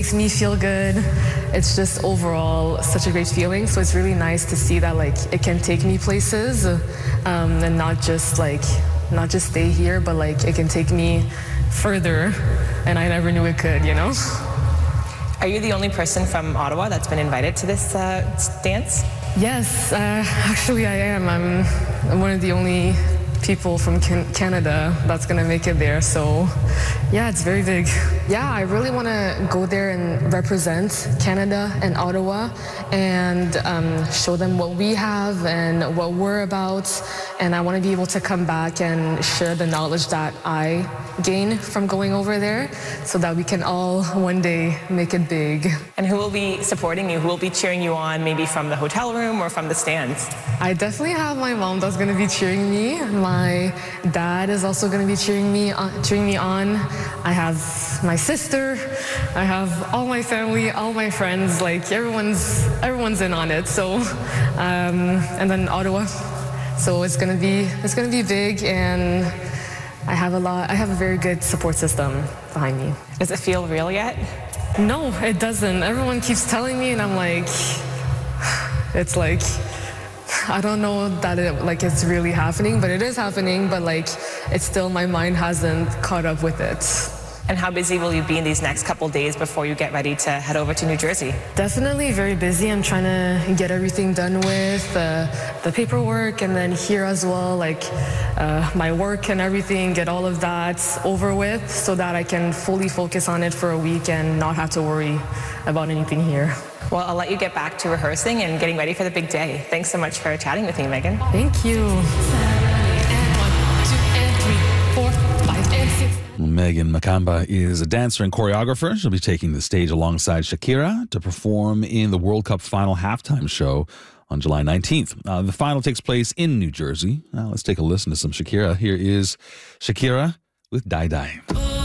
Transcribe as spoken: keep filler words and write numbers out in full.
makes me feel good. It's just overall such a great feeling. So it's really nice to see that like it can take me places um, and not just like, not just stay here, but like it can take me further. And I never knew it could, you know? Are you the only person from Ottawa that's been invited to this uh, dance? Yes, uh, actually I am. I'm, I'm one of the only people from can- Canada that's gonna make it there. So yeah, it's very big. Yeah, I really want to go there and represent Canada and Ottawa and um, show them what we have and what we're about. And I want to be able to come back and share the knowledge that I gain from going over there so that we can all one day make it big. And who will be supporting you? Who will be cheering you on, maybe from the hotel room or from the stands? I definitely have my mom that's going to be cheering me. My dad is also going to be cheering me on, cheering me on. I have my sister. I have all my family, all my friends. Like everyone's everyone's in on it. So, um, and then Ottawa. So it's going to be it's going to be big, and I have a lot. I have a very good support system behind me. Does it feel real yet? No, it doesn't. Everyone keeps telling me, and I'm like, it's like, I don't know that it like it's really happening, but it is happening. But like, it's still my mind hasn't caught up with it. And how busy will you be in these next couple days before you get ready to head over to New Jersey? Definitely very busy. I'm trying to get everything done with uh, the paperwork, and then here as well, like uh, my work and everything, get all of that over with so that I can fully focus on it for a week and not have to worry about anything here. Well, I'll let you get back to rehearsing and getting ready for the big day. Thanks so much for chatting with me, Megan. Thank you. Megan Makamba is a dancer and choreographer. She'll be taking the stage alongside Shakira to perform in the World Cup final halftime show on July nineteenth. Uh, the final takes place in New Jersey. Now let's take a listen to some Shakira. Here is Shakira with Die Die.